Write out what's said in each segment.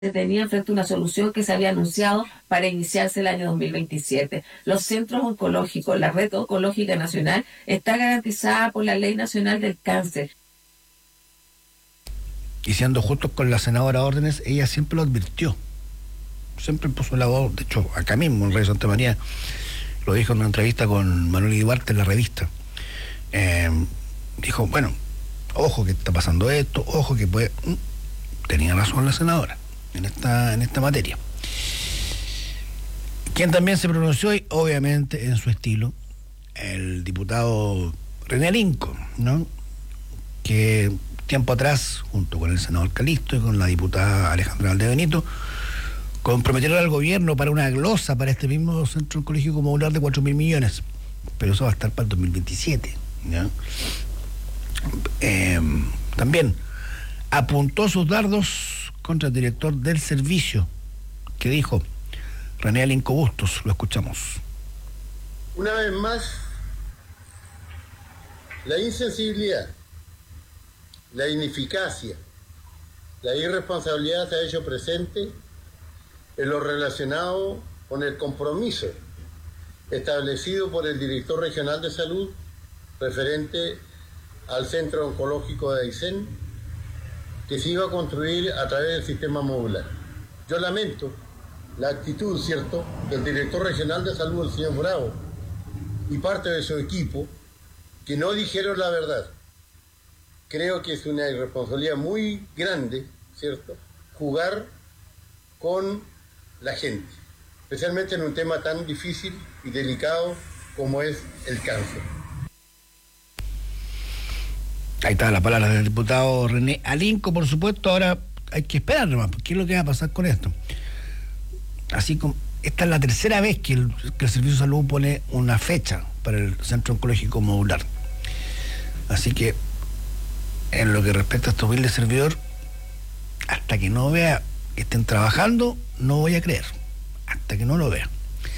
tenían frente a una solución que se había anunciado para iniciarse el año 2027. Los centros oncológicos, la red oncológica nacional, está garantizada por la Ley Nacional del Cáncer. Y siendo justos con la senadora Órdenes, ella siempre lo advirtió. Siempre puso la voz, de hecho, acá mismo en Radio Santa María, lo dijo en una entrevista con Manuel Iguarte en la revista. Dijo, bueno, ojo que está pasando esto, ojo que puede... Tenía razón la senadora en esta materia. Quien también se pronunció, y obviamente en su estilo, el diputado René Alinco, ¿no? Que tiempo atrás, junto con el senador Calisto y con la diputada Alejandra Valdebenito, comprometieron al gobierno para una glosa para este mismo centro oncológico modular de 4.000 millones, pero eso va a estar para el 2027, ¿no? También apuntó sus dardos contra el director del servicio, que dijo René Alinco Bustos. Lo escuchamos. Una vez más, la insensibilidad, la ineficacia, la irresponsabilidad se ha hecho presente en lo relacionado con el compromiso establecido por el director regional de salud referente al centro oncológico de Aysén, que se iba a construir a través del sistema modular. Yo lamento la actitud, ¿cierto?, del director regional de salud, el señor Bravo, y parte de su equipo, que no dijeron la verdad. Creo que es una irresponsabilidad muy grande, ¿cierto?, jugar con la gente, especialmente en un tema tan difícil y delicado como es el cáncer. Ahí está la palabra del diputado René Alinco, por supuesto. Ahora hay que esperar nomás, porque ¿qué es lo que va a pasar con esto? Así como esta es la tercera vez que el Servicio de Salud pone una fecha para el centro oncológico modular. Así que, en lo que respecta a este humilde servidor, hasta que no vea que estén trabajando, no voy a creer. Hasta que no lo vea.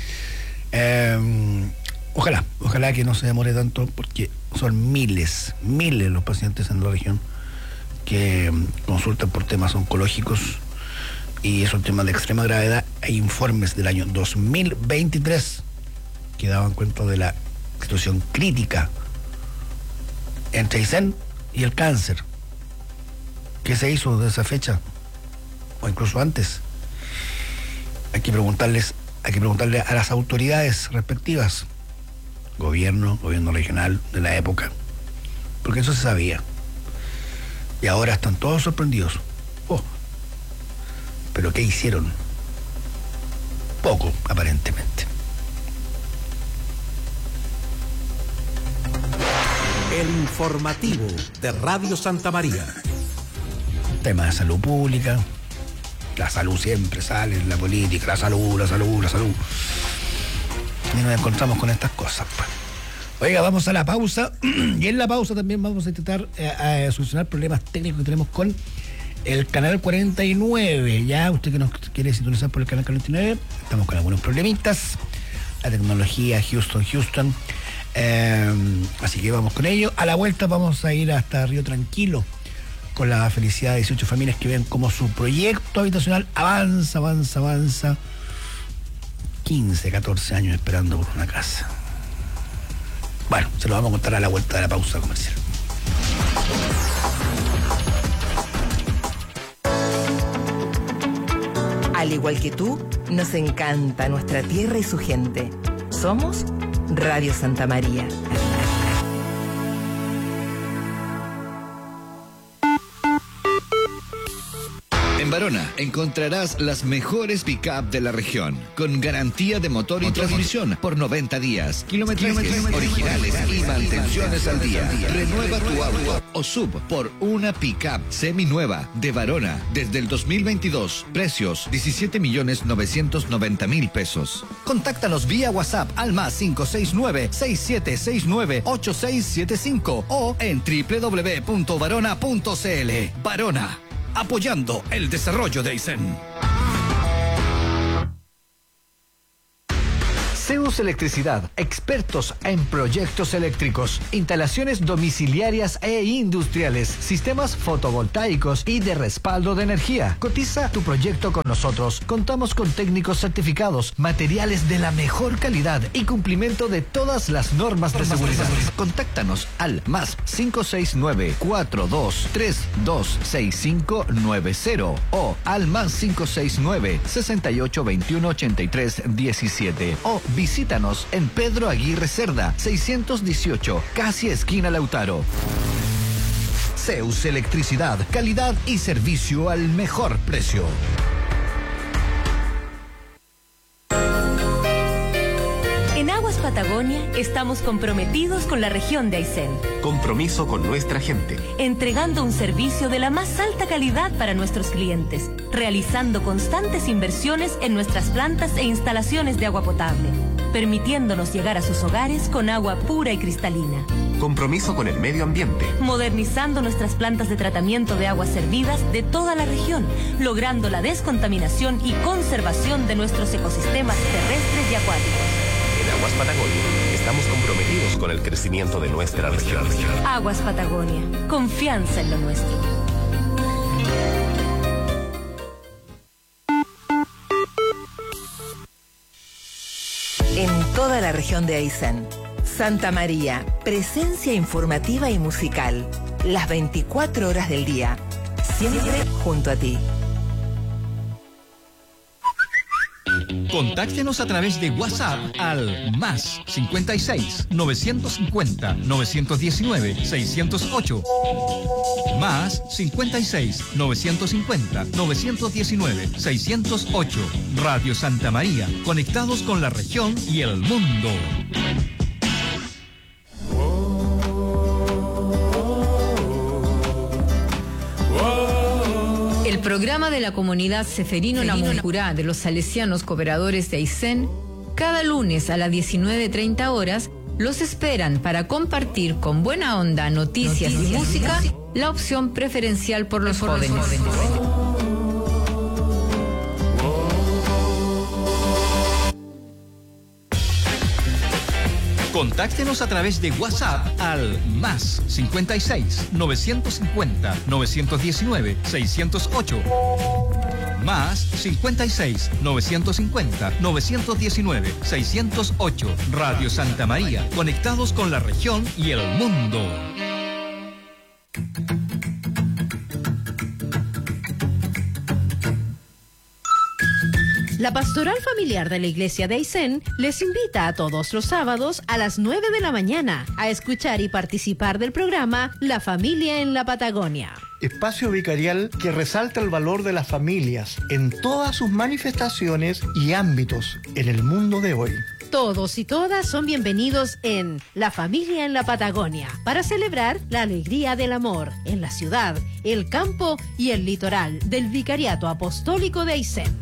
Ojalá que no se demore tanto, porque son miles los pacientes en la región que consultan por temas oncológicos, y es un tema de extrema gravedad. Hay informes del año 2023 que daban cuenta de la situación crítica entre Aysén y el cáncer. ¿Qué se hizo de esa fecha? O incluso antes. Hay que preguntarle a las autoridades respectivas, gobierno regional de la época, porque eso se sabía. Y ahora están todos sorprendidos. ¿Pero qué hicieron? Poco, aparentemente. El informativo de Radio Santa María. Tema de salud pública. La salud siempre sale en la política. La salud. Y nos encontramos con estas cosas, pues. Oiga, vamos a la pausa. Y en la pausa también vamos a intentar solucionar problemas técnicos que tenemos con el canal 49. Ya usted que nos quiere sintonizar por el canal 49, estamos con algunos problemitas. La tecnología Houston. Así que vamos con ello. A la vuelta vamos a ir hasta Río Tranquilo con la felicidad de 18 familias que ven cómo su proyecto habitacional avanza. 15, 14 años esperando por una casa. Bueno, se lo vamos a contar a la vuelta de la pausa comercial. Al igual que tú, nos encanta nuestra tierra y su gente. Somos Radio Santa María. En Barona encontrarás las mejores pick-up de la región, con garantía de motor y transmisión por 90 días, kilometrajes originales y mantenciones al día. Renueva tu auto o sub por una pick-up seminueva de Barona desde el 2022. Precios 17.990.000 pesos. Contáctanos vía WhatsApp al más 569-6769-8675 o en www.barona.cl. Barona, apoyando el desarrollo de Aysén. Zeus Electricidad, expertos en proyectos eléctricos, instalaciones domiciliarias e industriales, sistemas fotovoltaicos y de respaldo de energía. Cotiza tu proyecto con nosotros. Contamos con técnicos certificados, materiales de la mejor calidad y cumplimiento de todas las normas de seguridad. Contáctanos al más 569-4232-6590 o al más 569-6821-8317 o visítanos en Pedro Aguirre Cerda, 618, casi esquina Lautaro. Zeus Electricidad, calidad y servicio al mejor precio. En Aguas Patagonia estamos comprometidos con la región de Aysén. Compromiso con nuestra gente. Entregando un servicio de la más alta calidad para nuestros clientes, realizando constantes inversiones en nuestras plantas e instalaciones de agua potable, permitiéndonos llegar a sus hogares con agua pura y cristalina. Compromiso con el medio ambiente. Modernizando nuestras plantas de tratamiento de aguas servidas de toda la región, logrando la descontaminación y conservación de nuestros ecosistemas terrestres y acuáticos. En Aguas Patagonia estamos comprometidos con el crecimiento de nuestra región. Aguas Patagonia, confianza en lo nuestro. En toda la región de Aysén, Santa María, presencia informativa y musical, las 24 horas del día, siempre junto a ti. Contáctenos a través de WhatsApp al más 56 950 919 608. Más 56 950 919 608. Radio Santa María, conectados con la región y el mundo. El programa de la comunidad Seferino Namuncurá de los salesianos cooperadores de Aysén, cada lunes a las 19:30 horas, los esperan para compartir con buena onda noticias y música, la opción preferencial por los jóvenes. Contáctenos a través de WhatsApp al más 56 950 919 608. Más 56 950 919 608. Radio Santa María, conectados con la región y el mundo. La Pastoral Familiar de la Iglesia de Aysén les invita a todos los sábados a las 9 de la mañana a escuchar y participar del programa La Familia en la Patagonia. Espacio vicarial que resalta el valor de las familias en todas sus manifestaciones y ámbitos en el mundo de hoy. Todos y todas son bienvenidos en La Familia en la Patagonia para celebrar la alegría del amor en la ciudad, el campo y el litoral del Vicariato Apostólico de Aysén.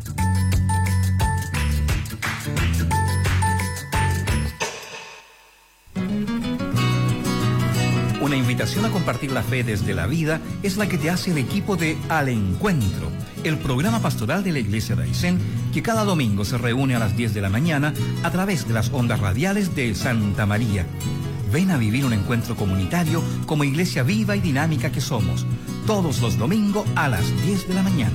Una invitación a compartir la fe desde la vida es la que te hace el equipo de Al Encuentro, el programa pastoral de la Iglesia de Aysén, que cada domingo se reúne a las 10 de la mañana a través de las ondas radiales de Santa María. Ven a vivir un encuentro comunitario como iglesia viva y dinámica que somos, todos los domingos a las 10 de la mañana.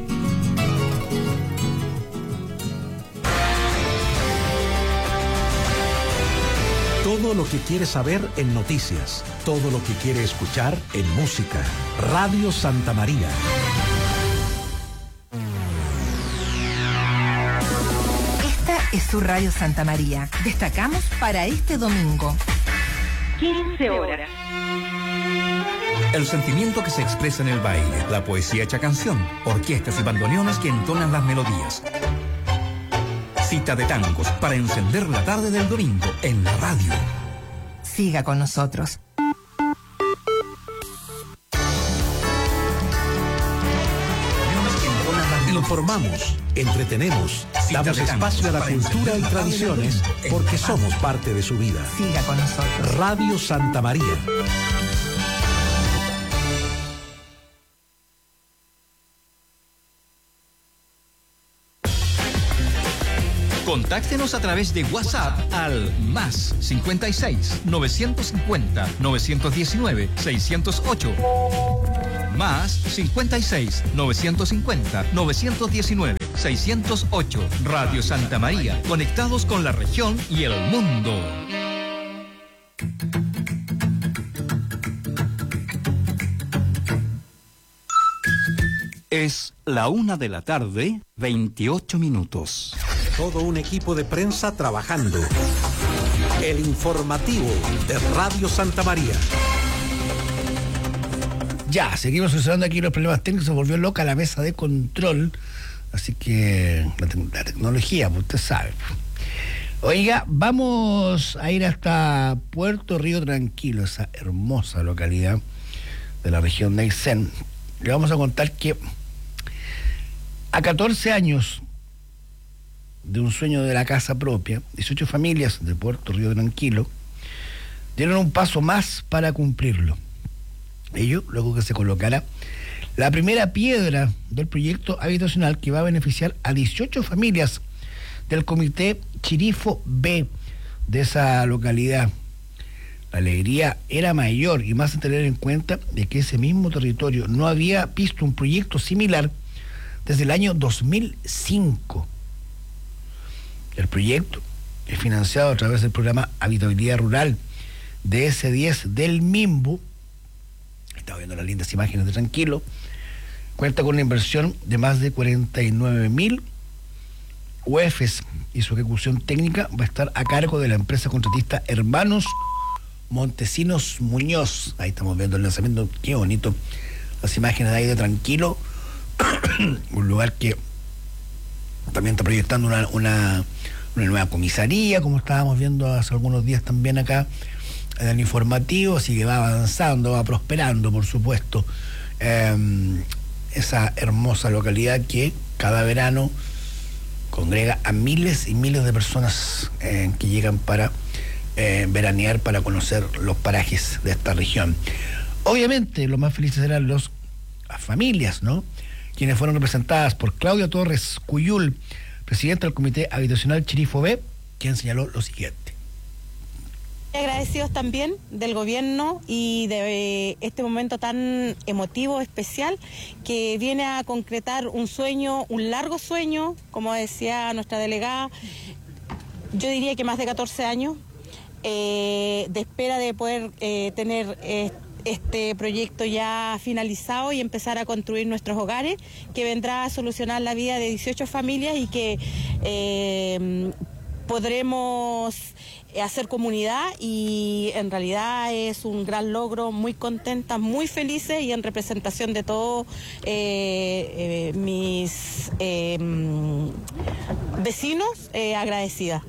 Todo lo que quiere saber en noticias, todo lo que quiere escuchar en música. Radio Santa María. Esta es su Radio Santa María. Destacamos para este domingo. 15 horas. El sentimiento que se expresa en el baile, la poesía hecha canción, orquestas y bandoneones que entonan las melodías. Cita de tangos para encender la tarde del domingo en la radio. Siga con nosotros. Informamos, entretenemos, damos espacio a la cultura y tradiciones porque somos parte de su vida. Siga con nosotros. Radio Santa María. Contáctenos a través de WhatsApp al más 56 950 919 608. Más 56 950 919 608. Radio Santa María, conectados con la región y el mundo. Es la 1:00 PM. Todo un equipo de prensa trabajando. El informativo de Radio Santa María. Ya, seguimos solucionando aquí los problemas técnicos. Se volvió loca la mesa de control. Así que la tecnología, pues usted sabe. Oiga, vamos a ir hasta Puerto Río Tranquilo, esa hermosa localidad de la región de Aysén. Le vamos a contar que a 14 años de un sueño de la casa propia, 18 familias de Puerto Río Tranquilo dieron un paso más para cumplirlo. Ello luego que se colocara la primera piedra del proyecto habitacional que va a beneficiar a 18 familias del comité Chirifo B de esa localidad. La alegría era mayor, y más a tener en cuenta de que ese mismo territorio no había visto un proyecto similar desde el año 2005. El proyecto es financiado a través del programa Habitabilidad Rural de S10 del MIMBU. Estaba viendo las lindas imágenes de Tranquilo. Cuenta con una inversión de más de 49.000 UFs y su ejecución técnica va a estar a cargo de la empresa contratista Hermanos Montesinos Muñoz. Ahí estamos viendo el lanzamiento, qué bonito, las imágenes de ahí de Tranquilo, un lugar que también está proyectando una nueva comisaría, como estábamos viendo hace algunos días también acá en el informativo, así que va avanzando, va prosperando, por supuesto, esa hermosa localidad que cada verano congrega a miles y miles de personas que llegan para veranear, para conocer los parajes de esta región. Obviamente, los más felices eran las familias, ¿no? Quienes fueron representadas por Claudia Torres Cuyul, presidenta del Comité Habitacional Chirifo B, quien señaló lo siguiente. Agradecidos también del gobierno y de este momento tan emotivo, especial, que viene a concretar un sueño, un largo sueño, como decía nuestra delegada, yo diría que más de 14 años, de espera de poder tener este proyecto ya finalizado y empezar a construir nuestros hogares, que vendrá a solucionar la vida de 18 familias y que podremos hacer comunidad, y en realidad es un gran logro, muy contenta, muy felices, y en representación de todos mis vecinos, agradecida.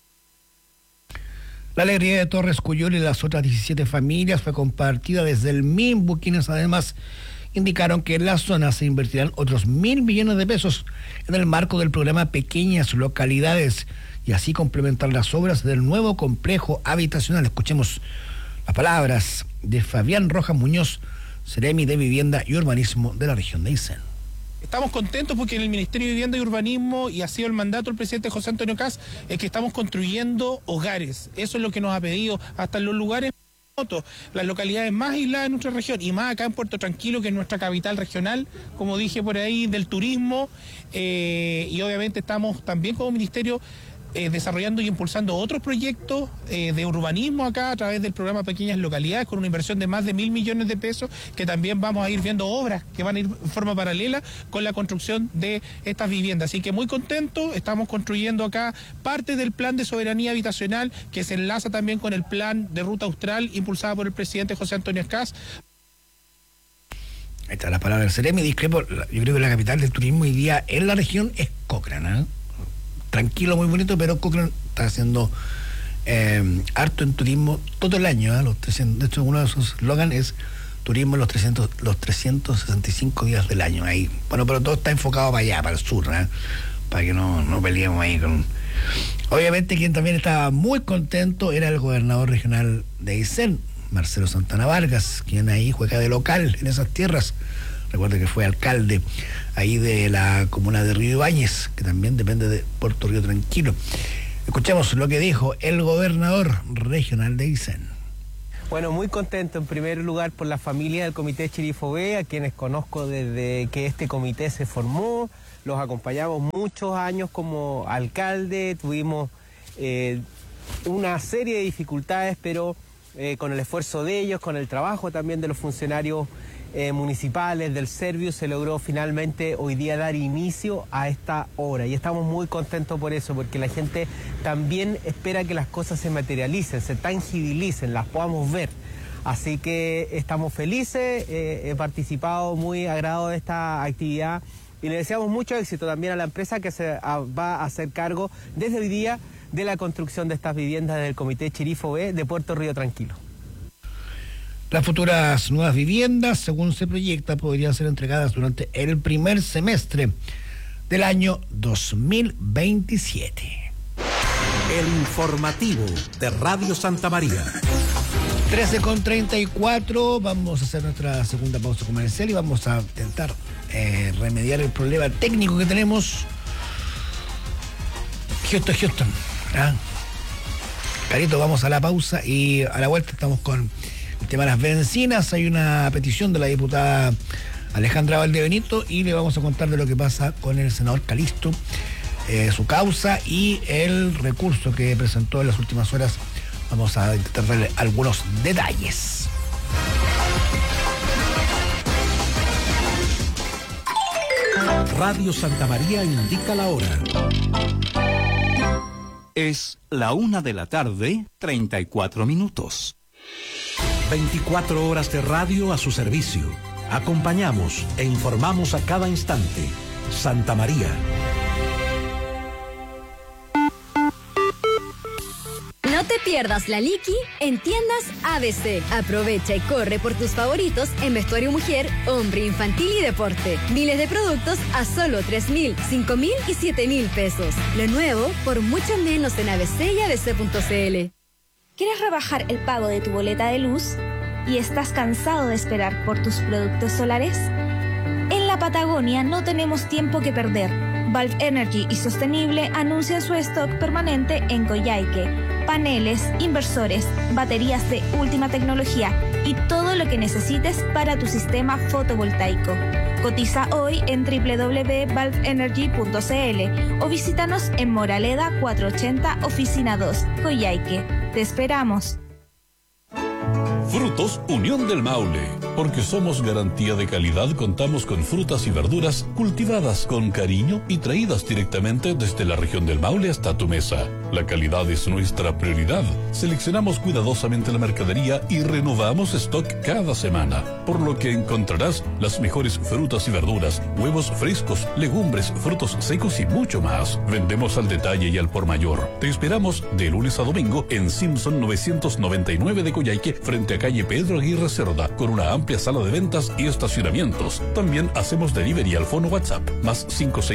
La alegría de Torres Cuyul y las otras 17 familias fue compartida desde el MIMBU, quienes además indicaron que en la zona se invertirán otros 1.000 millones de pesos en el marco del programa Pequeñas Localidades, y así complementar las obras del nuevo complejo habitacional. Escuchemos las palabras de Fabián Rojas Muñoz, Seremi de Vivienda y Urbanismo de la región de Aysén. Estamos contentos porque en el Ministerio de Vivienda y Urbanismo, y ha sido el mandato del presidente José Antonio Kast, es que estamos construyendo hogares. Eso es lo que nos ha pedido hasta en los lugares, las localidades más aisladas de nuestra región, y más acá en Puerto Tranquilo, que es nuestra capital regional, como dije por ahí, del turismo, y obviamente estamos también como ministerio desarrollando y impulsando otros proyectos de urbanismo acá a través del programa Pequeñas Localidades, con una inversión de más de 1.000 millones de pesos, que también vamos a ir viendo obras que van a ir en forma paralela con la construcción de estas viviendas. Así que muy contentos, estamos construyendo acá parte del plan de soberanía habitacional, que se enlaza también con el plan de ruta austral impulsado por el presidente José Antonio Kast. Ahí está la palabra del Seremi. Discrepo, yo creo que la capital del turismo hoy día en la región es Cochrane, ¿eh? Tranquilo, muy bonito, pero Cochrane está haciendo harto en turismo todo el año, ¿eh? De hecho, uno de sus slogans es turismo los 365 días del año. Ahí, bueno, pero todo está enfocado para allá, para el sur, ¿eh? Para que no peleemos ahí con... Obviamente, quien también estaba muy contento era el gobernador regional de Aysén, Marcelo Santana Vargas, quien ahí juega de local en esas tierras, Recuerde que fue alcalde ahí de la comuna de Río Ibáñez, que también depende de Puerto Río Tranquilo. Escuchamos lo que dijo el gobernador regional de Aysén. Bueno, muy contento en primer lugar por la familia del Comité Chirifobé, a quienes conozco desde que este comité se formó. Los acompañamos muchos años como alcalde, tuvimos una serie de dificultades, pero con el esfuerzo de ellos, con el trabajo también de los funcionarios municipales, del Serviu, se logró finalmente hoy día dar inicio a esta obra. Y estamos muy contentos por eso, porque la gente también espera que las cosas se materialicen, se tangibilicen, las podamos ver. Así que estamos felices, he participado muy agradado de esta actividad y le deseamos mucho éxito también a la empresa que se va a hacer cargo desde hoy día de la construcción de estas viviendas del Comité Chirifobé de Puerto Río Tranquilo. Las futuras nuevas viviendas, según se proyecta, podrían ser entregadas durante el primer semestre del año 2027. El informativo de Radio Santa María. 13:34, vamos a hacer nuestra segunda pausa comercial y vamos a intentar remediar el problema técnico que tenemos. Houston. ¿Ah? Carito, vamos a la pausa y a la vuelta estamos con el tema de las bencinas. Hay una petición de la diputada Alejandra Valdebenito y le vamos a contar de lo que pasa con el senador Calisto, su causa y el recurso que presentó en las últimas horas. Vamos a intentar darle algunos detalles. Radio Santa María indica la hora. Es la 1:34 p.m. 24 horas de radio a su servicio. Acompañamos e informamos a cada instante. Santa María. No te pierdas la Liqui en tiendas ABC. Aprovecha y corre por tus favoritos en vestuario mujer, hombre, infantil y deporte. Miles de productos a solo 3.000, 5.000 y 7.000 pesos. Lo nuevo por mucho menos en ABC y ABC.cl. ¿Quieres rebajar el pago de tu boleta de luz y estás cansado de esperar por tus productos solares? En la Patagonia no tenemos tiempo que perder. Valve Energy y Sostenible anuncian su stock permanente en Coyhaique. Paneles, inversores, baterías de última tecnología y todo lo que necesites para tu sistema fotovoltaico. Cotiza hoy en www.valveenergy.cl o visítanos en Moraleda 480, Oficina 2, Coyhaique. Te esperamos. Frutos Unión del Maule. Porque somos garantía de calidad, contamos con frutas y verduras cultivadas con cariño y traídas directamente desde la región del Maule hasta tu mesa. La calidad es nuestra prioridad. Seleccionamos cuidadosamente la mercadería y renovamos stock cada semana, por lo que encontrarás las mejores frutas y verduras, huevos frescos, legumbres, frutos secos y mucho más. Vendemos al detalle y al por mayor. Te esperamos de lunes a domingo en Simpson 999 de Coyhaique, frente a calle Pedro Aguirre Cerda, con una amplia sala de ventas y estacionamientos. También hacemos delivery al fono WhatsApp, más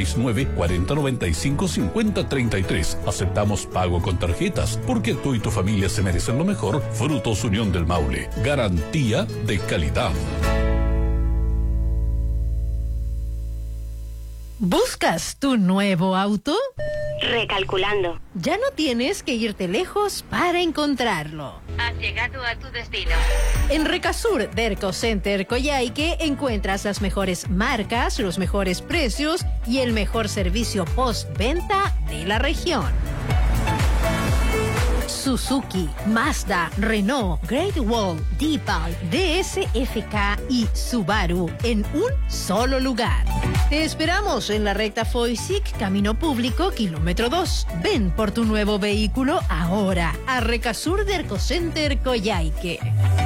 569-4095-5033. Aceptamos pago con tarjetas, porque tú y tu familia se merecen lo mejor. Frutos Unión del Maule, garantía de calidad. ¿Buscas tu nuevo auto? Recalculando. Ya no tienes que irte lejos para encontrarlo. Has llegado a tu destino. En Recasur Derco Center Coyhaique encuentras las mejores marcas, los mejores precios y el mejor servicio postventa de la región. Suzuki, Mazda, Renault, Great Wall, Deepal, DSFK y Subaru en un solo lugar. Te esperamos en la recta Foysic, Camino Público, kilómetro 2. Ven por tu nuevo vehículo ahora a Recasur Derco Center Coyhaique.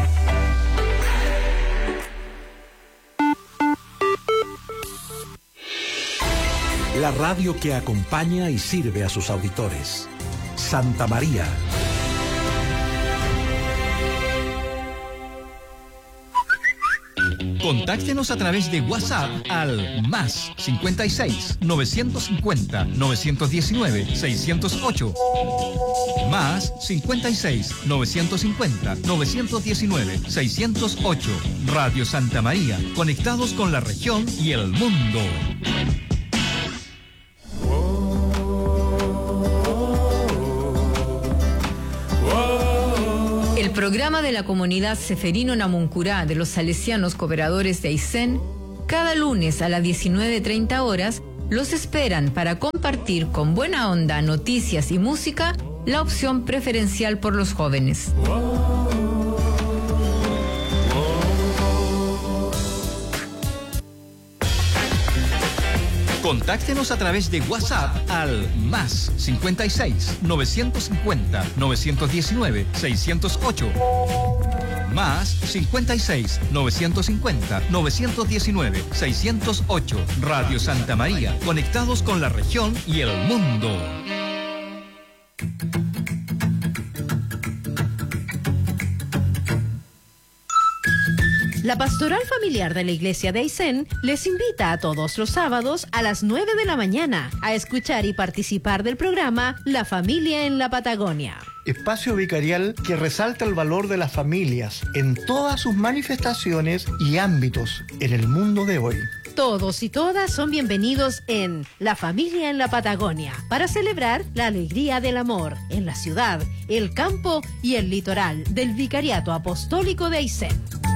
La radio que acompaña y sirve a sus auditores. Santa María. Contáctenos a través de WhatsApp al más 56 950 919 608. Más 56 950 919 608. Radio Santa María, conectados con la región y el mundo. El programa de la comunidad Seferino Namuncurá de los salesianos cooperadores de Aysén, cada lunes a las 19:30 horas, los esperan para compartir con buena onda noticias y música, la opción preferencial por los jóvenes. Contáctenos a través de WhatsApp al más 56 950 919 608. Más 56 950 919 608. Radio Santa María, conectados con la región y el mundo. La Pastoral Familiar de la Iglesia de Aysén les invita a todos los sábados a las 9 de la mañana a escuchar y participar del programa La Familia en la Patagonia. Espacio vicarial que resalta el valor de las familias en todas sus manifestaciones y ámbitos en el mundo de hoy. Todos y todas son bienvenidos en La Familia en la Patagonia para celebrar la alegría del amor en la ciudad, el campo y el litoral del Vicariato Apostólico de Aysén.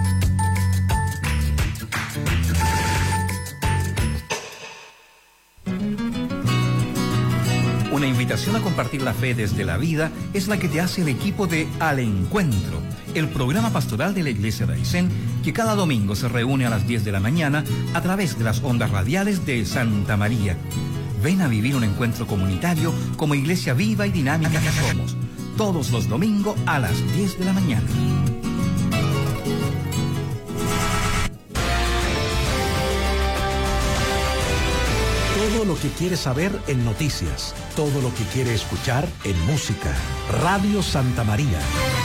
Una invitación a compartir la fe desde la vida es la que te hace el equipo de Al Encuentro, el programa pastoral de la Iglesia de Aysén, que cada domingo se reúne a las 10 de la mañana a través de las ondas radiales de Santa María. Ven a vivir un encuentro comunitario como iglesia viva y dinámica que somos, todos los domingos a las 10 de la mañana. Todo lo que quiere saber en noticias, todo lo que quiere escuchar en música. Radio Santa María.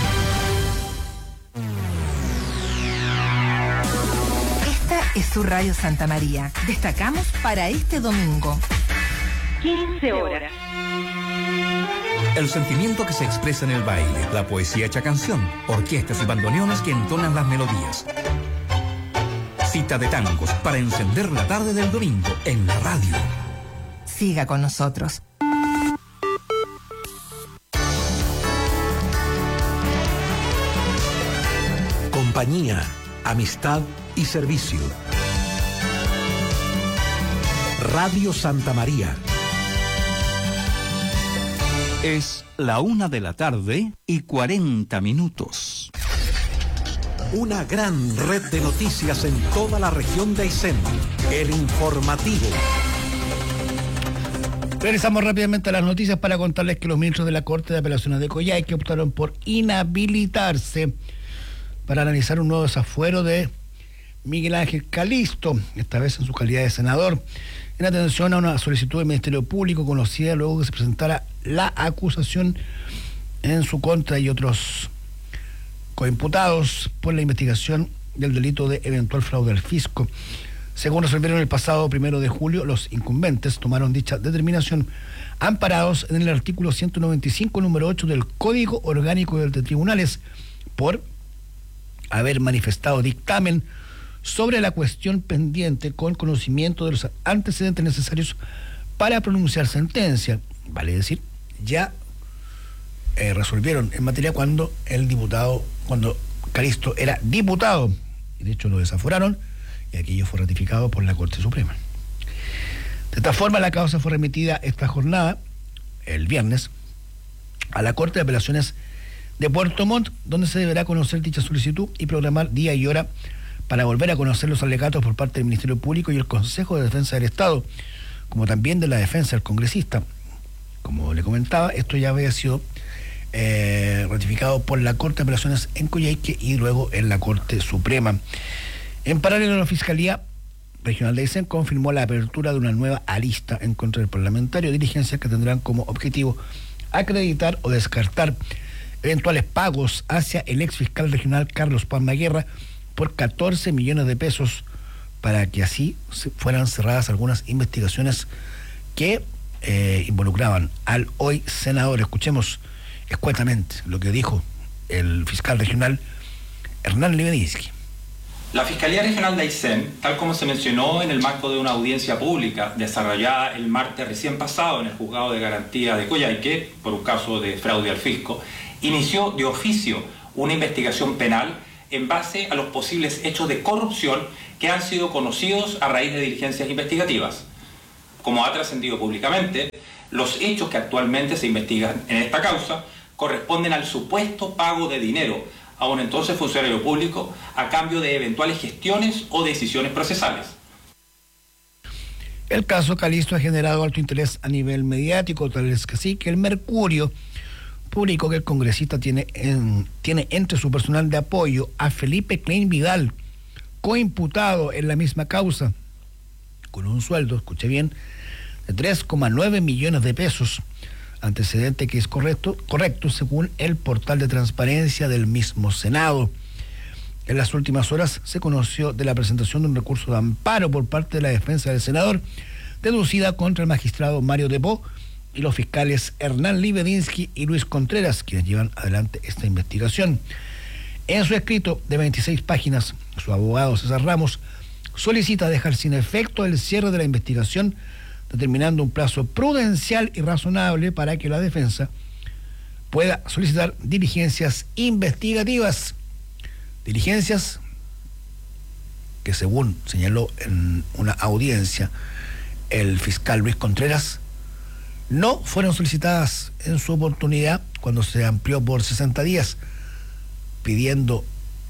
Esta es su Radio Santa María. Destacamos para este domingo. 15 horas. El sentimiento que se expresa en el baile, la poesía hecha canción, orquestas y bandoneones que entonan las melodías. Cita de tangos para encender la tarde del domingo en la radio. Siga con nosotros. Compañía, amistad y servicio. Radio Santa María. Es la 1:40 PM. Una gran red de noticias en toda la región de Aysén. El informativo. Regresamos rápidamente a las noticias para contarles que los ministros de la Corte de Apelaciones de Coyhaique optaron por inhabilitarse para analizar un nuevo desafuero de Miguel Ángel Calisto, esta vez en su calidad de senador, en atención a una solicitud del Ministerio Público conocida luego que se presentara la acusación en su contra y otros coimputados por la investigación del delito de eventual fraude al fisco. Según resolvieron el pasado 1 de julio, los incumbentes tomaron dicha determinación amparados en el artículo 195, número 8 del Código Orgánico de Tribunales, por haber manifestado dictamen sobre la cuestión pendiente con conocimiento de los antecedentes necesarios para pronunciar sentencia. Vale decir, ya resolvieron en materia cuando Calisto era diputado, y de hecho lo desaforaron, y aquello fue ratificado por la Corte Suprema. De esta forma, la causa fue remitida esta jornada, el viernes, a la Corte de Apelaciones de Puerto Montt, donde se deberá conocer dicha solicitud y programar día y hora para volver a conocer los alegatos por parte del Ministerio Público y el Consejo de Defensa del Estado, como también de la defensa del congresista. Como le comentaba, esto ya había sido ratificado por la Corte de Apelaciones en Coyhaique y luego en la Corte Suprema. En paralelo, la Fiscalía Regional de Aysén confirmó la apertura de una nueva arista en contra del parlamentario, diligencias que tendrán como objetivo acreditar o descartar eventuales pagos hacia el exfiscal regional Carlos Palma Guerra por 14 millones de pesos para que así fueran cerradas algunas investigaciones que involucraban al hoy senador. Escuchemos escuetamente lo que dijo el fiscal regional Hernán Libedinsky. La Fiscalía Regional de Aysén, tal como se mencionó en el marco de una audiencia pública desarrollada el martes recién pasado en el Juzgado de Garantía de Coyhaique, por un caso de fraude al fisco, inició de oficio una investigación penal en base a los posibles hechos de corrupción que han sido conocidos a raíz de diligencias investigativas. Como ha trascendido públicamente, los hechos que actualmente se investigan en esta causa corresponden al supuesto pago de dinero a un entonces funcionario público a cambio de eventuales gestiones o decisiones procesales. El caso Calisto ha generado alto interés a nivel mediático, tal vez que sí, que el Mercurio publicó que el congresista tiene entre su personal de apoyo a Felipe Klein Vidal, coimputado en la misma causa, con un sueldo, escuche bien, de 3,9 millones de pesos, antecedente que es correcto según el portal de transparencia del mismo Senado. En las últimas horas se conoció de la presentación de un recurso de amparo por parte de la defensa del senador, deducida contra el magistrado Mario Depó y los fiscales Hernán Libedinsky y Luis Contreras, quienes llevan adelante esta investigación. En su escrito de 26 páginas, su abogado César Ramos solicita dejar sin efecto el cierre de la investigación, determinando un plazo prudencial y razonable para que la defensa pueda solicitar diligencias investigativas. Diligencias que, según señaló en una audiencia el fiscal Luis Contreras, no fueron solicitadas en su oportunidad cuando se amplió por 60 días, pidiendo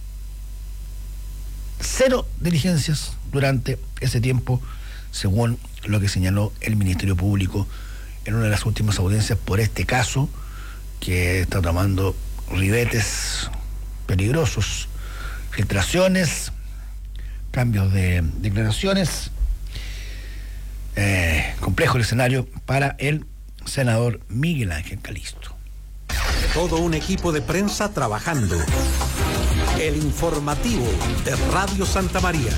0 diligencias durante ese tiempo, según lo que señaló el Ministerio Público en una de las últimas audiencias por este caso, que está tomando ribetes peligrosos, filtraciones, cambios de declaraciones. Complejo el escenario para el senador Miguel Ángel Calisto. Todo un equipo de prensa trabajando. El informativo de Radio Santa María.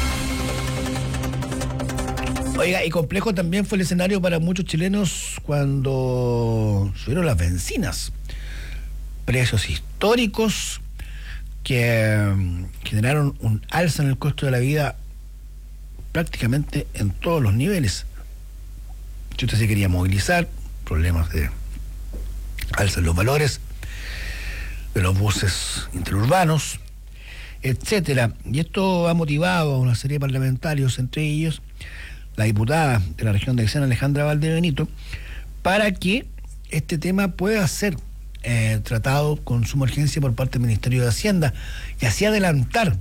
Oiga, y complejo también fue el escenario para muchos chilenos cuando subieron las bencinas. Precios históricos que generaron un alza en el costo de la vida prácticamente en todos los niveles. Si usted se quería movilizar, problemas de alza en los valores de los buses interurbanos, etcétera. Y esto ha motivado a una serie de parlamentarios, entre ellos la diputada de la región de Aysén, Alejandra Valdebenito, para que este tema pueda ser tratado con suma urgencia por parte del Ministerio de Hacienda y así adelantar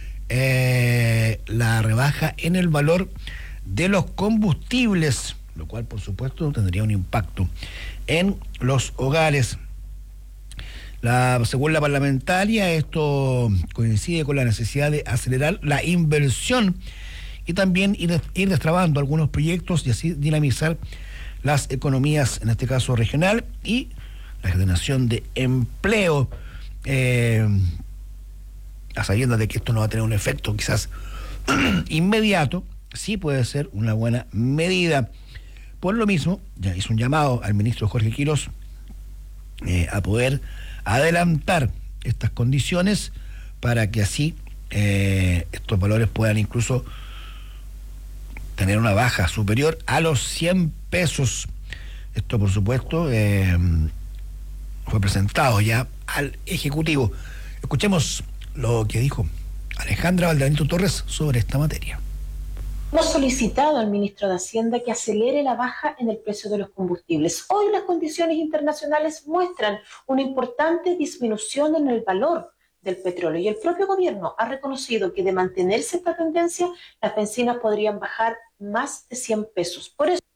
la rebaja en el valor de los combustibles, lo cual por supuesto tendría un impacto en los hogares. Según la parlamentaria, esto coincide con la necesidad de acelerar la inversión y también ir destrabando algunos proyectos y así dinamizar las economías, en este caso regional, y la generación de empleo, a sabiendas de que esto no va a tener un efecto quizás inmediato, sí puede ser una buena medida. Por lo mismo, ya hizo un llamado al ministro Jorge Quirós a poder adelantar estas condiciones para que así estos valores puedan incluso tener una baja superior a los 100 pesos. Esto, por supuesto, fue presentado ya al Ejecutivo. Escuchemos lo que dijo Alejandra Valdebenito Torres sobre esta materia. Hemos solicitado al ministro de Hacienda que acelere la baja en el precio de los combustibles. Hoy las condiciones internacionales muestran una importante disminución en el valor del petróleo y el propio gobierno ha reconocido que de mantenerse esta tendencia, las bencinas podrían bajar más de 100 pesos. Por eso...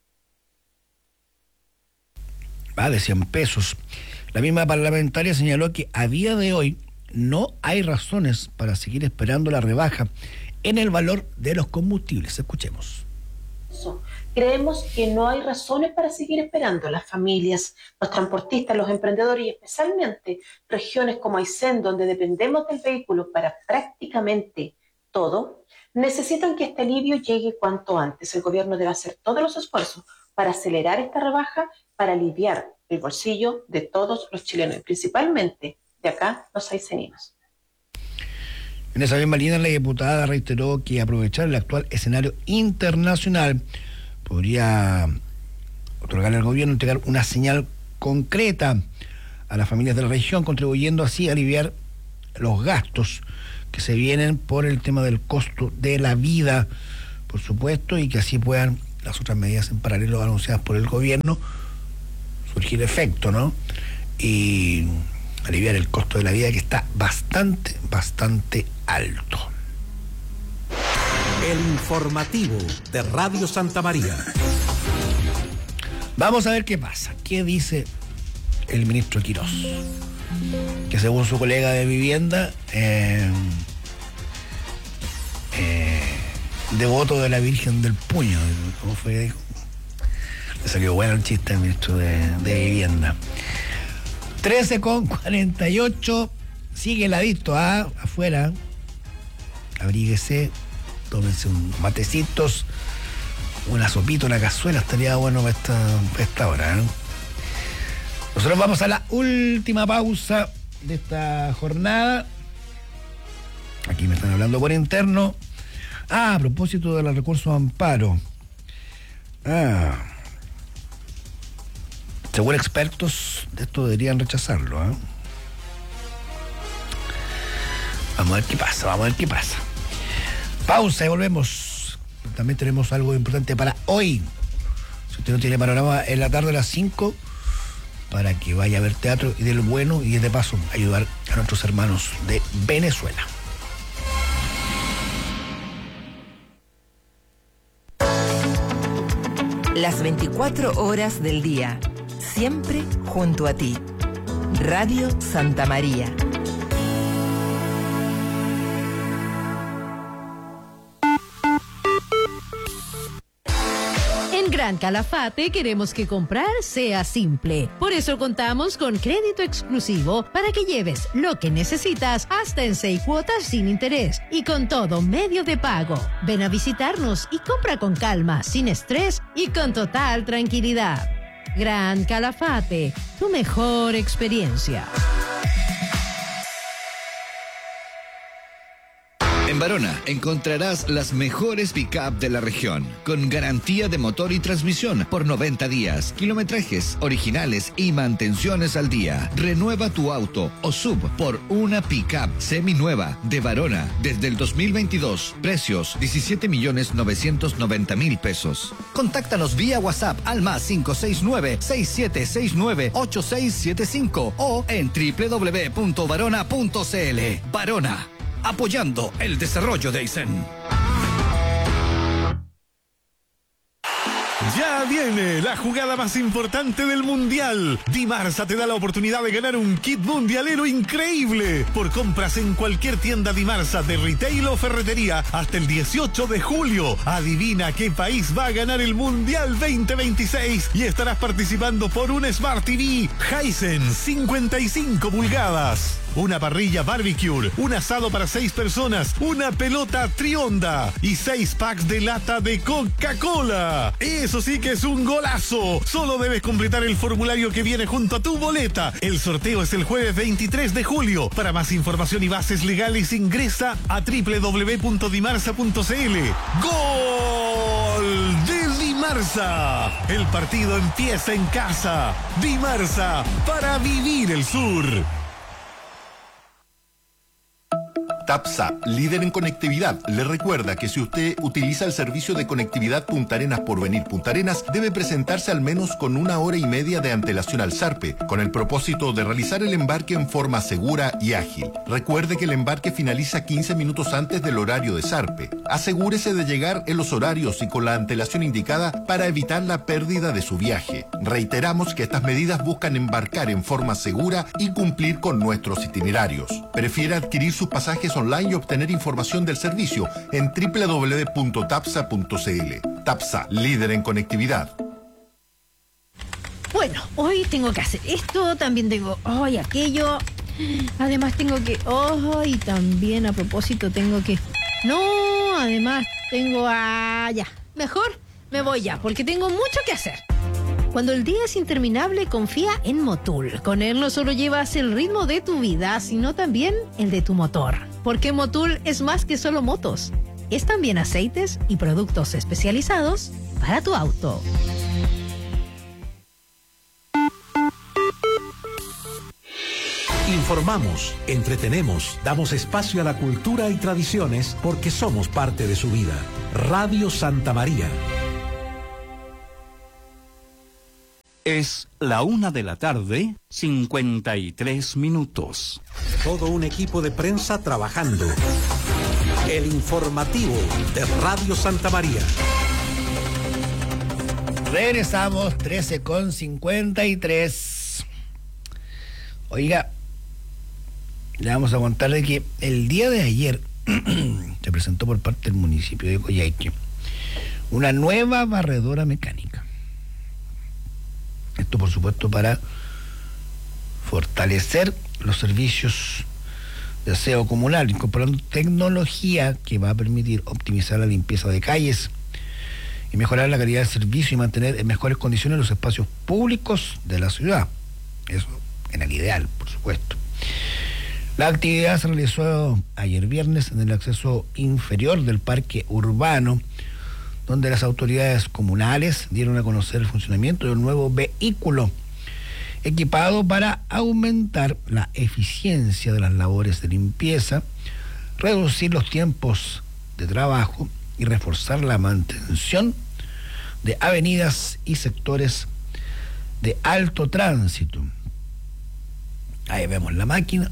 De 100 pesos. La misma parlamentaria señaló que a día de hoy no hay razones para seguir esperando la rebaja en el valor de los combustibles. Escuchemos. Creemos que no hay razones para seguir esperando. Las familias, los transportistas, los emprendedores y especialmente regiones como Aysén, donde dependemos del vehículo para prácticamente todo, necesitan que este alivio llegue cuanto antes. El gobierno debe hacer todos los esfuerzos para acelerar esta rebaja, para aliviar el bolsillo de todos los chilenos, y principalmente de acá los ayseninos. En esa misma línea, la diputada reiteró que aprovechar el actual escenario internacional podría otorgarle al gobierno, entregar una señal concreta a las familias de la región, contribuyendo así a aliviar los gastos que se vienen por el tema del costo de la vida, por supuesto, y que así puedan las otras medidas en paralelo anunciadas por el gobierno surgir efecto, ¿no? Y aliviar el costo de la vida, que está bastante alto. El informativo de Radio Santa María. Vamos a ver qué pasa. ¿Qué dice el ministro Quirós? Que según su colega de vivienda, devoto de la Virgen del Puño. ¿Cómo fue? Dijo. Le salió bueno el chiste al ministro de vivienda. 13:48. Sigue heladito afuera. Abríguese, tómense un matecitos, una sopita, una cazuela, estaría bueno para esta hora, ¿no? Nosotros vamos a la última pausa de esta jornada. Aquí me están hablando por interno. A propósito de los recursos de amparo. Según expertos, de esto deberían rechazarlo, Vamos a ver qué pasa. Pausa y volvemos. También tenemos algo importante para hoy. Si usted no tiene panorama, en la tarde a las 5, para que vaya a ver teatro y del bueno, y de paso ayudar a nuestros hermanos de Venezuela. Las 24 horas del día, siempre junto a ti. Radio Santa María. Gran Calafate queremos que comprar sea simple. Por eso contamos con crédito exclusivo para que lleves lo que necesitas hasta en 6 cuotas sin interés y con todo medio de pago. Ven a visitarnos y compra con calma, sin estrés y con total tranquilidad. Gran Calafate, tu mejor experiencia. En Barona encontrarás las mejores pick-up de la región, con garantía de motor y transmisión por 90 días, kilometrajes originales y mantenciones al día. Renueva tu auto o sub por una pick-up seminueva de Barona desde el 2022. Precios 17.990.000 pesos. Contáctanos vía WhatsApp al +569-6769-8675 o en www.barona.cl. Barona, apoyando el desarrollo de Aysén. Ya viene la jugada más importante del Mundial. Dimarsa te da la oportunidad de ganar un kit mundialero increíble por compras en cualquier tienda Dimarsa de retail o ferretería hasta el 18 de julio. Adivina qué país va a ganar el Mundial 2026 y estarás participando por un Smart TV Hisense 55 pulgadas. Una parrilla barbecue, un asado para 6 personas, una pelota Trionda y 6 packs de lata de Coca-Cola. Eso sí que es un golazo. Solo debes completar el formulario que viene junto a tu boleta. El sorteo es el jueves 23 de julio. Para más información y bases legales ingresa a www.dimarsa.cl. ¡Gol de Dimarsa! El partido empieza en casa. Dimarsa, para vivir el sur. TAPSA, líder en conectividad, le recuerda que si usted utiliza el servicio de conectividad Punta Arenas por venir Punta Arenas, debe presentarse al menos con 1 hora y media de antelación al Sarpe, con el propósito de realizar el embarque en forma segura y ágil. Recuerde que el embarque finaliza 15 minutos antes del horario de Sarpe. Asegúrese de llegar en los horarios y con la antelación indicada para evitar la pérdida de su viaje. Reiteramos que estas medidas buscan embarcar en forma segura y cumplir con nuestros itinerarios. Prefiere adquirir sus pasajes online y obtener información del servicio en www.tapsa.cl. Tapsa, líder en conectividad. Bueno, hoy tengo que hacer esto, también tengo hoy aquello, además tengo que, y también a propósito tengo que, además tengo ya, mejor me voy ya, porque tengo mucho que hacer. Cuando el día es interminable, confía en Motul. Con él no solo llevas el ritmo de tu vida, sino también el de tu motor. Porque Motul es más que solo motos. Es también aceites y productos especializados para tu auto. Informamos, entretenemos, damos espacio a la cultura y tradiciones porque somos parte de su vida. Radio Santa María. Es la 1:53 p.m. Todo un equipo de prensa trabajando. El informativo de Radio Santa María. Regresamos, 13:53. Oiga, le vamos a contar de que el día de ayer se presentó por parte del municipio de Coyhaique una nueva barredora mecánica. Esto, por supuesto, para fortalecer los servicios de aseo comunal, incorporando tecnología que va a permitir optimizar la limpieza de calles y mejorar la calidad del servicio y mantener en mejores condiciones los espacios públicos de la ciudad. Eso en el ideal, por supuesto. La actividad se realizó ayer viernes en el acceso inferior del parque urbano, donde las autoridades comunales dieron a conocer el funcionamiento de un nuevo vehículo equipado para aumentar la eficiencia de las labores de limpieza, reducir los tiempos de trabajo y reforzar la mantención de avenidas y sectores de alto tránsito. Ahí vemos la máquina.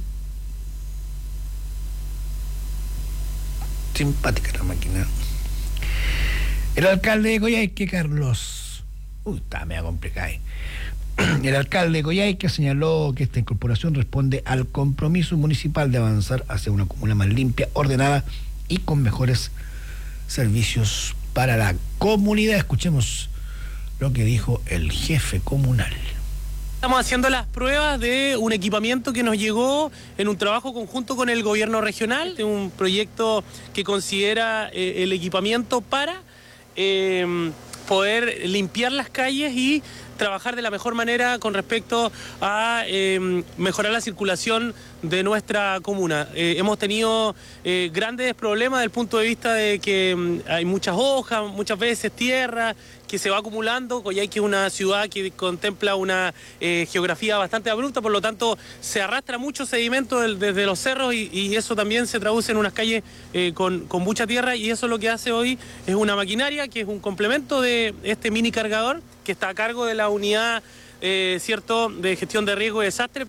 Simpática la máquina. El alcalde de Coyhaique, Carlos... está medio complicado. El alcalde de Coyhaique señaló que esta incorporación responde al compromiso municipal de avanzar hacia una comuna más limpia, ordenada y con mejores servicios para la comunidad. Escuchemos lo que dijo el jefe comunal. Estamos haciendo las pruebas de un equipamiento que nos llegó en un trabajo conjunto con el gobierno regional, de un proyecto que considera el equipamiento para poder limpiar las calles y trabajar de la mejor manera con respecto a mejorar la circulación de nuestra comuna. Hemos tenido grandes problemas desde el punto de vista de que hay muchas hojas, muchas veces tierra que se va acumulando. Coyhaique es una ciudad que contempla una geografía bastante abrupta, por lo tanto se arrastra mucho sedimento desde los cerros y eso también se traduce en unas calles con mucha tierra, y eso lo que hace hoy es una maquinaria que es un complemento de este mini cargador que está a cargo de la unidad de gestión de riesgo y desastre.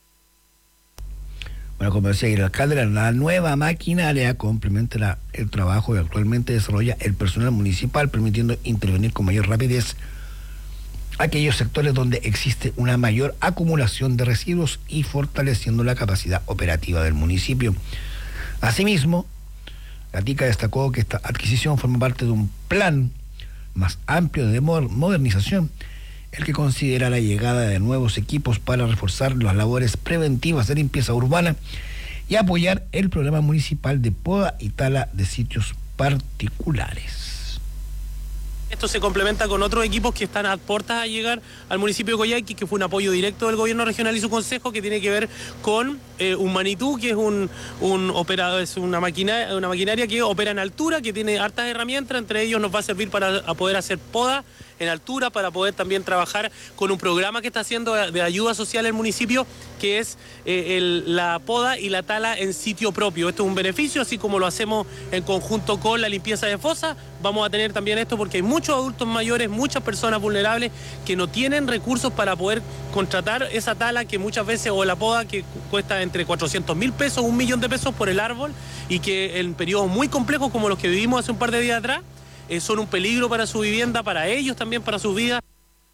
Bueno, como decía el alcalde, la nueva maquinaria complementa el trabajo que actualmente desarrolla el personal municipal, permitiendo intervenir con mayor rapidez aquellos sectores donde existe una mayor acumulación de residuos y fortaleciendo la capacidad operativa del municipio. Asimismo, Gatica destacó que esta adquisición forma parte de un plan más amplio de modernización, el que considera la llegada de nuevos equipos para reforzar las labores preventivas de limpieza urbana y apoyar el programa municipal de poda y tala de sitios particulares. Esto se complementa con otros equipos que están a puertas a llegar al municipio de Coyhaique, que fue un apoyo directo del gobierno regional y su consejo, que tiene que ver con un Manitú, que es un operador, es una maquinaria que opera en altura, que tiene hartas herramientas. Entre ellos nos va a servir para poder hacer poda en altura, para poder también trabajar con un programa que está haciendo de ayuda social el municipio, que es la poda y la tala en sitio propio. Esto es un beneficio, así como lo hacemos en conjunto con la limpieza de fosas. Vamos a tener también esto porque hay muchos adultos mayores, muchas personas vulnerables que no tienen recursos para poder contratar esa tala, que muchas veces, o la poda, que cuesta entre 400.000 pesos, 1 millón de pesos por el árbol, y que en periodos muy complejos como los que vivimos hace un par de días atrás, son un peligro para su vivienda, para ellos también, para sus vidas.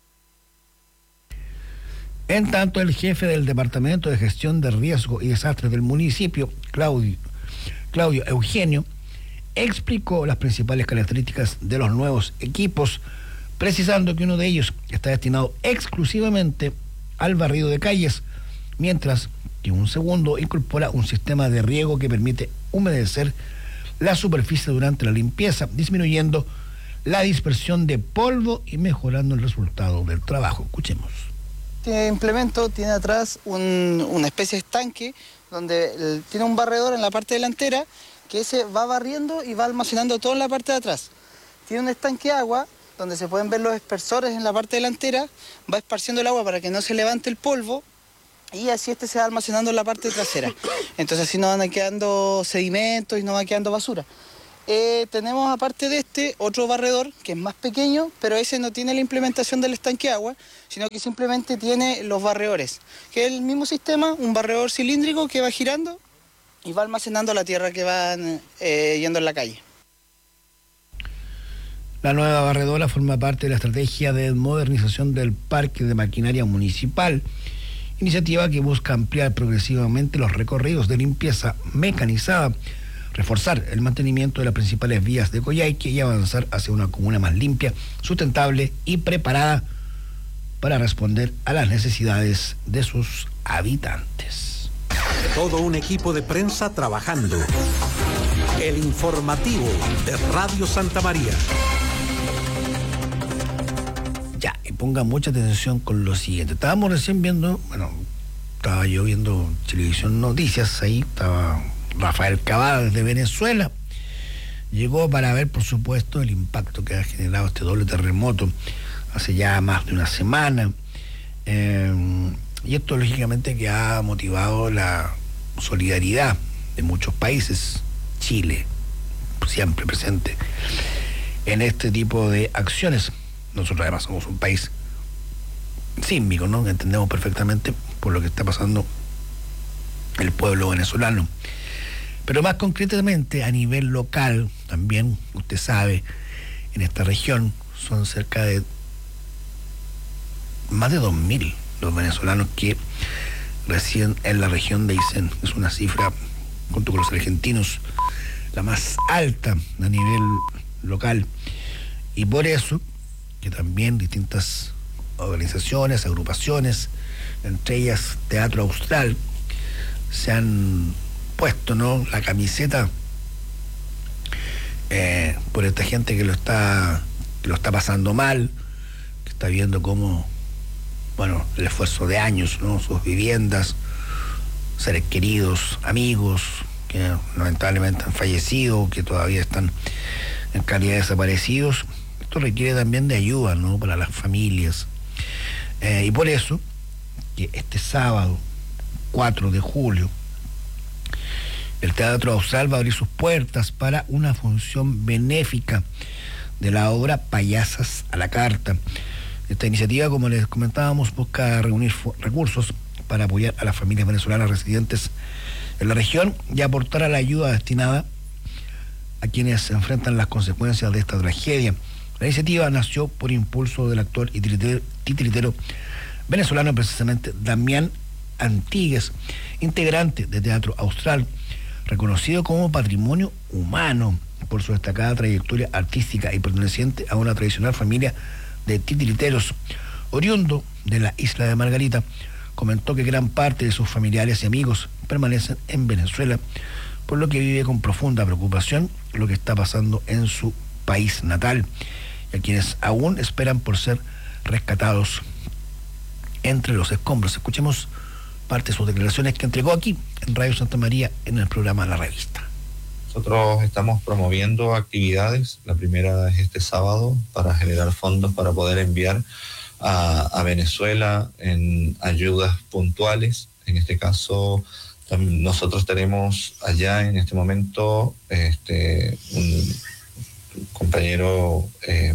En tanto, el jefe del Departamento de Gestión de Riesgo y Desastres del municipio, Claudio Eugenio, explicó las principales características de los nuevos equipos, precisando que uno de ellos está destinado exclusivamente al barrido de calles, mientras que un segundo incorpora un sistema de riego que permite humedecer la superficie durante la limpieza, disminuyendo la dispersión de polvo y mejorando el resultado del trabajo. Escuchemos. Este implemento tiene atrás una especie de estanque donde tiene un barredor en la parte delantera que se va barriendo y va almacenando todo en la parte de atrás. Tiene un estanque de agua donde se pueden ver los dispersores en la parte delantera, va esparciendo el agua para que no se levante el polvo y así se va almacenando en la parte trasera. Entonces así no van quedando sedimentos y no va quedando basura. Tenemos aparte de otro barredor que es más pequeño, pero ese no tiene la implementación del estanque de agua, sino que simplemente tiene los barredores, que es el mismo sistema, un barredor cilíndrico que va girando y va almacenando la tierra que van yendo en la calle. La nueva barredora forma parte de la estrategia de modernización del parque de maquinaria municipal, iniciativa que busca ampliar progresivamente los recorridos de limpieza mecanizada, reforzar el mantenimiento de las principales vías de Coyhaique y avanzar hacia una comuna más limpia, sustentable y preparada para responder a las necesidades de sus habitantes. Todo un equipo de prensa trabajando. El informativo de Radio Santa María. Ya, y ponga mucha atención con lo siguiente. Estábamos recién viendo, estaba yo viendo Televisión Noticias, ahí estaba Rafael Cavada desde Venezuela. Llegó para ver, por supuesto, el impacto que ha generado este doble terremoto hace ya más de una semana. Y esto, lógicamente, que ha motivado la solidaridad de muchos países. Chile, siempre presente en este tipo de acciones. Nosotros, además, somos un país sísmico, ¿no? Entendemos perfectamente por lo que está pasando el pueblo venezolano. Pero más concretamente, a nivel local, también, usted sabe, en esta región son cerca de más de 2.000 los venezolanos que residen en la región de Aysén. Es una cifra, junto con los argentinos, la más alta a nivel local. Y por eso que también distintas organizaciones, agrupaciones, entre ellas Teatro Austral, se han puesto, ¿no?, la camiseta por esta gente que lo está pasando mal, que está viendo cómo, el esfuerzo de años, ¿no?, sus viviendas, seres queridos, amigos que lamentablemente han fallecido, que todavía están en calidad de desaparecidos. Esto requiere también de ayuda, ¿no?, para las familias. Y por eso que este sábado 4 de julio el Teatro Austral va a abrir sus puertas para una función benéfica de la obra Payasas a la Carta. Esta iniciativa, como les comentábamos, busca reunir recursos para apoyar a las familias venezolanas residentes en la región y aportar a la ayuda destinada a quienes se enfrentan las consecuencias de esta tragedia. La iniciativa nació por impulso del actor y titiritero venezolano, precisamente Damián Antigues, integrante de Teatro Austral, reconocido como patrimonio humano por su destacada trayectoria artística y perteneciente a una tradicional familia de titiriteros. Oriundo de la isla de Margarita, comentó que gran parte de sus familiares y amigos permanecen en Venezuela, por lo que vive con profunda preocupación lo que está pasando en su país natal, y a quienes aún esperan por ser rescatados entre los escombros. Escuchemos parte de sus declaraciones que entregó aquí en Radio Santa María en el programa La Revista. Nosotros estamos promoviendo actividades. La primera es este sábado para generar fondos para poder enviar a Venezuela en ayudas puntuales. En este caso, nosotros tenemos allá en este momento un compañero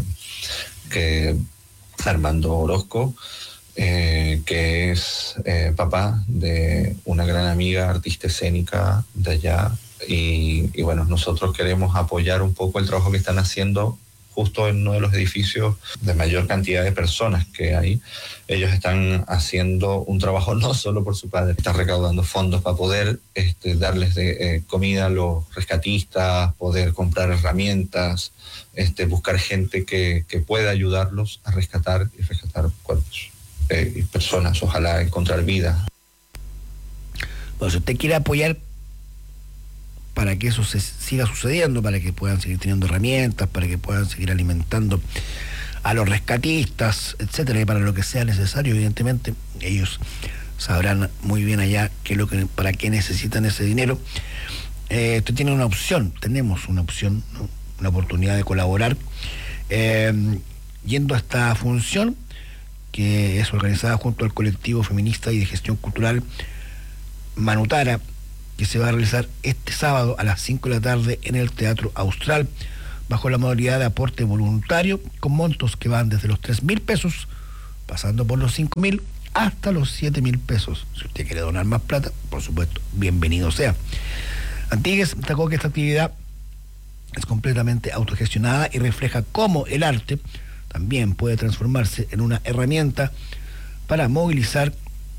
Armando Orozco, que es papá de una gran amiga artista escénica de allá, y nosotros queremos apoyar un poco el trabajo que están haciendo justo en uno de los edificios de mayor cantidad de personas que hay. Ellos están haciendo un trabajo no solo por su padre, están recaudando fondos para poder darles comida a los rescatistas, poder comprar herramientas, buscar gente que pueda ayudarlos a rescatar cuerpos y personas, ojalá encontrar vida. Bueno, si usted quiere apoyar para que eso se siga sucediendo, para que puedan seguir teniendo herramientas, para que puedan seguir alimentando a los rescatistas, etcétera, y para lo que sea necesario, evidentemente, ellos sabrán muy bien allá para qué necesitan ese dinero. Usted tiene una opción, tenemos una opción, ¿no? Una oportunidad de colaborar, yendo a esta función, que es organizada junto al colectivo feminista y de gestión cultural Manutara, que se va a realizar este sábado a las 5 de la tarde en el Teatro Austral, bajo la modalidad de aporte voluntario, con montos que van desde los 3.000 pesos, pasando por los 5.000, hasta los 7.000 pesos. Si usted quiere donar más plata, por supuesto, bienvenido sea. Antigues destacó que esta actividad es completamente autogestionada y refleja cómo el arte también puede transformarse en una herramienta para movilizar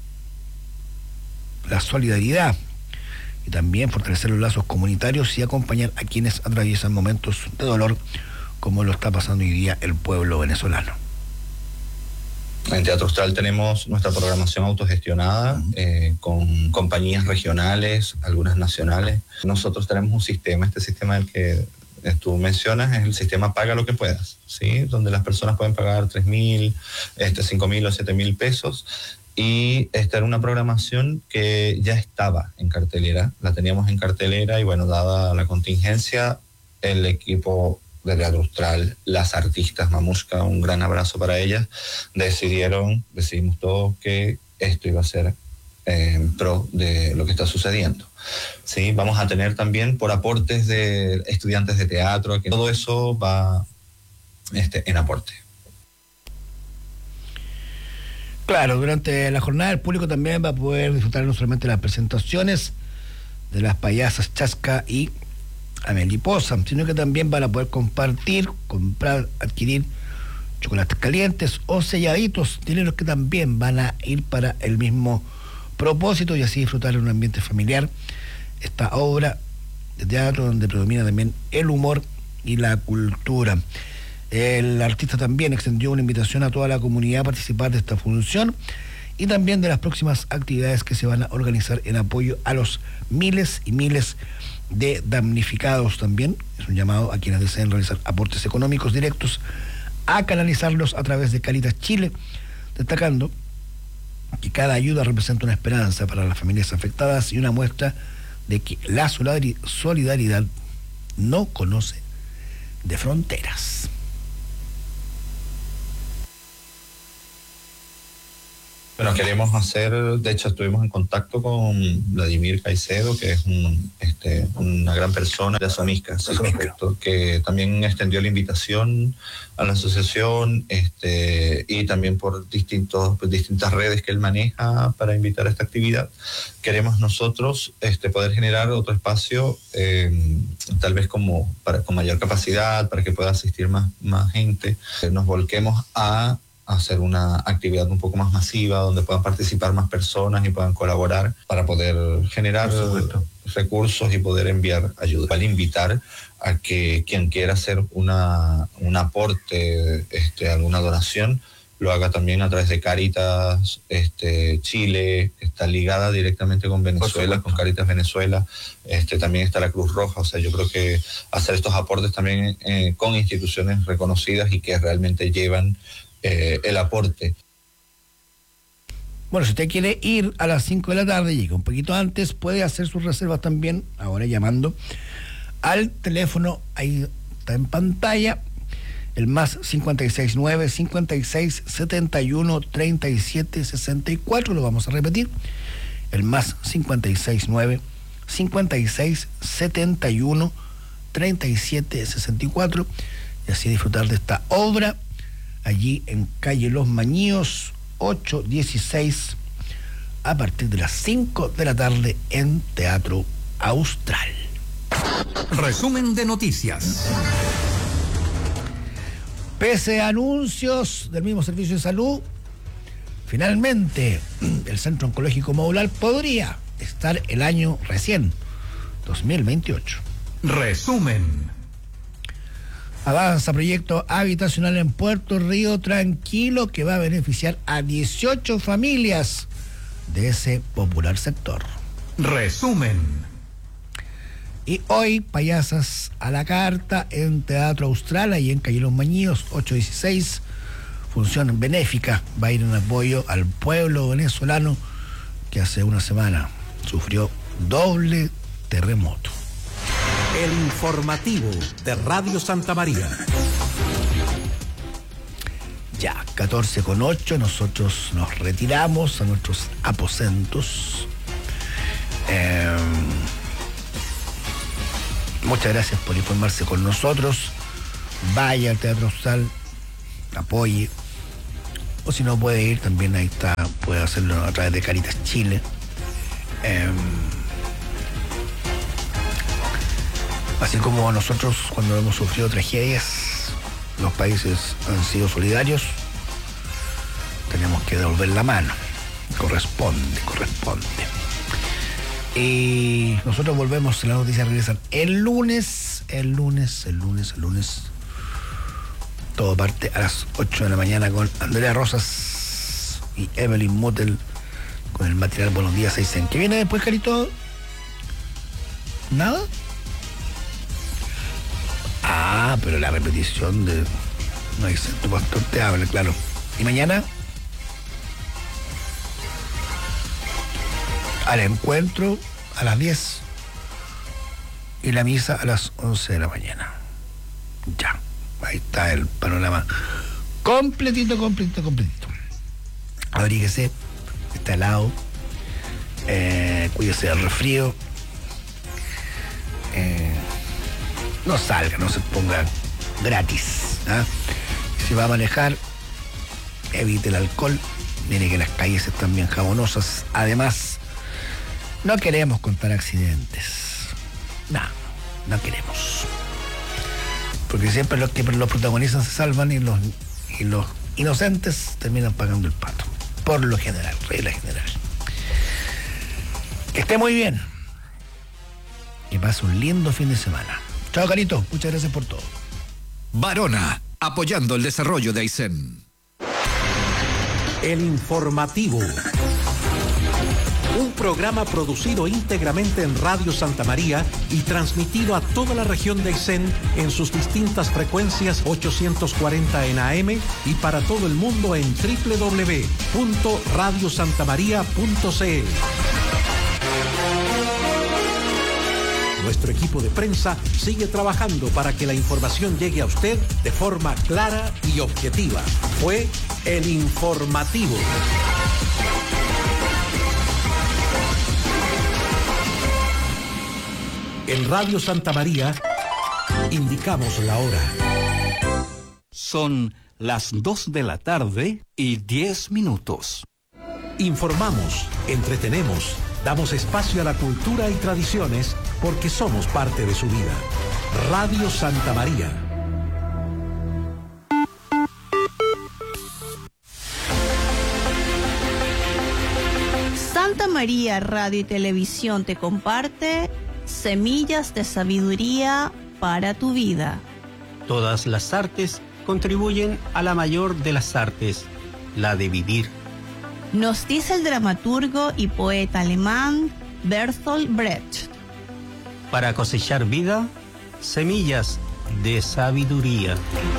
la solidaridad y también fortalecer los lazos comunitarios y acompañar a quienes atraviesan momentos de dolor, como lo está pasando hoy día el pueblo venezolano. En Teatro Austral tenemos nuestra programación autogestionada, con compañías regionales, algunas nacionales. Nosotros tenemos un sistema, este sistema del que tú mencionas es el sistema Paga lo que puedas, ¿sí? Donde las personas pueden pagar 3.000, 5.000 o 7.000 pesos. Y esta era una programación que ya estaba en cartelera, la teníamos en cartelera y bueno, dada la contingencia, el equipo de Teatro Austral, las artistas Mamushka, un gran abrazo para ellas, decidimos todos que esto iba a ser en pro de lo que está sucediendo. Sí, vamos a tener también por aportes de estudiantes de teatro, que todo eso va en aporte. Claro, durante la jornada el público también va a poder disfrutar no solamente las presentaciones de las payasas Chasca y Amelie Poza, sino que también van a poder compartir, comprar, adquirir chocolates calientes o selladitos, dineros que también van a ir para el mismo propósito y así disfrutar en un ambiente familiar esta obra de teatro donde predomina también el humor y la cultura. El artista también extendió una invitación a toda la comunidad a participar de esta función y también de las próximas actividades que se van a organizar en apoyo a los miles y miles de damnificados. También es un llamado a quienes deseen realizar aportes económicos directos a canalizarlos a través de Cáritas Chile, destacando que cada ayuda representa una esperanza para las familias afectadas y una muestra de que la solidaridad no conoce de fronteras. Bueno, queremos hacer, de hecho estuvimos en contacto con Vladimir Caicedo, que es una gran persona de Azomisca, que también extendió la invitación a la asociación y también por distintas redes que él maneja para invitar a esta actividad. Queremos nosotros poder generar otro espacio, tal vez con mayor capacidad, para que pueda asistir más gente. Nos volquemos a hacer una actividad un poco más masiva donde puedan participar más personas y puedan colaborar para poder generar recursos y poder enviar ayuda. Para invitar a que quien quiera hacer un aporte, alguna donación, lo haga también a través de Cáritas Chile, que está ligada directamente con Venezuela, con Cáritas Venezuela, también está la Cruz Roja. O sea, yo creo que hacer estos aportes también con instituciones reconocidas y que realmente llevan el aporte. Bueno, si usted quiere ir a las 5 de la tarde, llega un poquito antes, puede hacer sus reservas también, ahora llamando al teléfono, ahí está en pantalla, el más 569 56 71 37 64, lo vamos a repetir, el más 569 56 71 37 64, y así disfrutar de esta obra allí en calle Los Mañíos 816 a partir de las 5 de la tarde en Teatro Austral. Resumen de noticias. Pese a anuncios del mismo servicio de salud, finalmente el Centro Oncológico Modular podría estar el año recién, 2028. Resumen. Avanza proyecto habitacional en Puerto Río Tranquilo que va a beneficiar a 18 familias de ese popular sector. Resumen. Y hoy, payasas a la carta en Teatro Austral y en Calle Los Mañíos, 8:16, función benéfica, va a ir en apoyo al pueblo venezolano que hace una semana sufrió doble terremoto. El informativo de Radio Santa María. Ya, 14:08, nosotros nos retiramos a nuestros aposentos. Muchas gracias por informarse con nosotros. Vaya al Teatro Austral, apoye. O si no puede ir, también ahí está, puede hacerlo a través de Caritas Chile. Así como nosotros, cuando hemos sufrido tragedias, los países han sido solidarios, tenemos que devolver la mano. Corresponde. Y nosotros volvemos, las noticias regresan el lunes. Todo parte a las 8 de la mañana con Andrea Rosas y Evelyn Motel con el material Buenos Días Aysén. ¿Qué viene después, Carito? ¿Nada? Ah, pero la repetición de... No dice, tu pastor te habla, claro. ¿Y mañana? Al encuentro a las 10 y la misa a las 11 de la mañana. Ya, ahí está el panorama completito. Abríguese, está helado, cuídese del resfrío, no salga, no se ponga gratis, ¿ah? Si va a manejar, evite el alcohol. Mire que las calles están bien jabonosas. Además, no queremos contar accidentes. No queremos. Porque siempre los que los protagonistas se salvan y los inocentes terminan pagando el pato. Por lo general, regla general. Que esté muy bien. Que pase un lindo fin de semana. Chao, Carito. Muchas gracias por todo. Varona, apoyando el desarrollo de Aysén. El informativo. Un programa producido íntegramente en Radio Santa María y transmitido a toda la región de Aysén en sus distintas frecuencias 840 en AM y para todo el mundo en www.radiosantamaria.cl. Nuestro equipo de prensa sigue trabajando para que la información llegue a usted de forma clara y objetiva. Fue el informativo. En Radio Santa María indicamos la hora. Son las 2 de la tarde y 10 minutos. Informamos, entretenemos, damos espacio a la cultura y tradiciones porque somos parte de su vida. Radio Santa María. Santa María Radio y Televisión te comparte Semillas de Sabiduría para tu Vida. Todas las artes contribuyen a la mayor de las artes, la de vivir. Nos dice el dramaturgo y poeta alemán Bertolt Brecht. Para cosechar vida, semillas de sabiduría.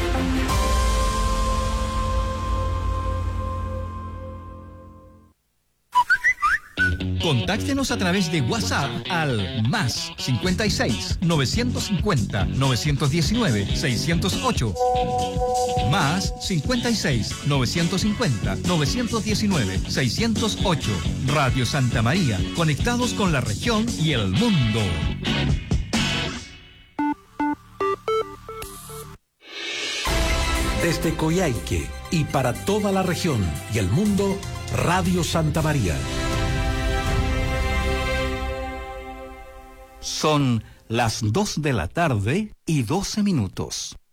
Contáctenos a través de WhatsApp al más 56 950 919 608. Más 56 950 919 608. Radio Santa María, conectados con la región y el mundo. Desde Coyhaique y para toda la región y el mundo, Radio Santa María. Son las 2 de la tarde y 12 minutos.